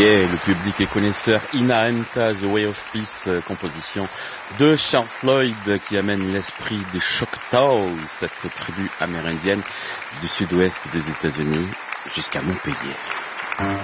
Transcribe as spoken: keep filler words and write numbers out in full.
Yeah, le public est connaisseur. Ina Enta, The Way of Peace, composition de Charles Lloyd qui amène l'esprit des Choctaws, cette tribu amérindienne du sud-ouest des États-Unis, jusqu'à Montpellier.